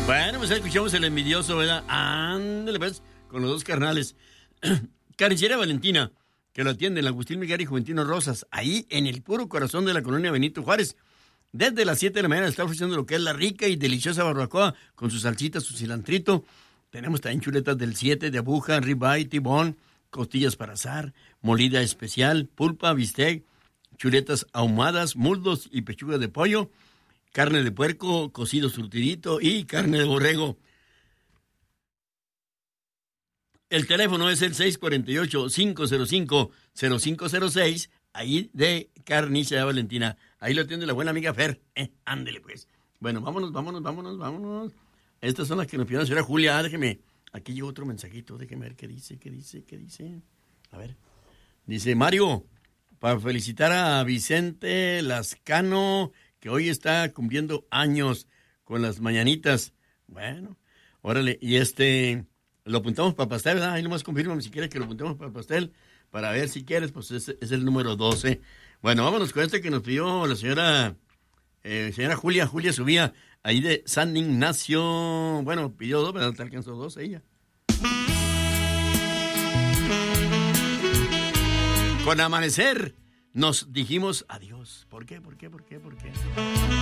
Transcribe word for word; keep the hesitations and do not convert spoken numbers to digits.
Bueno, pues escuchamos el envidioso, ¿verdad? Ándale, pues, con los dos carnales. Carnicería Valentina, que lo atienden Agustín Miguel y Juventino Rosas, ahí en el puro corazón de la colonia Benito Juárez. Desde las siete de la mañana está ofreciendo lo que es la rica y deliciosa barbacoa con su salsita, su cilantrito. Tenemos también chuletas del siete de aguja, ribeye, tibón, costillas para asar, molida especial, pulpa, bistec, chuletas ahumadas, muslos y pechugas de pollo, carne de puerco, cocido surtidito y carne de borrego. El teléfono es el seis cuatro ocho, cinco cero cinco, cero cinco cero seis, ahí de Carnicería Valentina. Ahí lo atiende la buena amiga Fer. Eh, ándele pues. Bueno, vámonos, vámonos, vámonos, vámonos. Estas son las que nos pidió la señora Julia. Ah, déjeme, aquí llegó otro mensajito. Déjeme ver qué dice, qué dice, qué dice. A ver. Dice, Mario, para felicitar a Vicente Lascano, que hoy está cumpliendo años con las mañanitas. Bueno, órale, y este... Lo apuntamos para pastel, ¿verdad? Ahí nomás confírmame si quieres que lo apuntemos para pastel, para ver si quieres, pues es, es el número doce. Bueno, vámonos con este que nos pidió la señora, eh, señora Julia, Julia Subía, ahí de San Ignacio. Bueno, pidió dos, pero te alcanzó dos ella. Con amanecer nos dijimos adiós. ¿Por qué? ¿Por qué? ¿Por qué? ¿Por qué?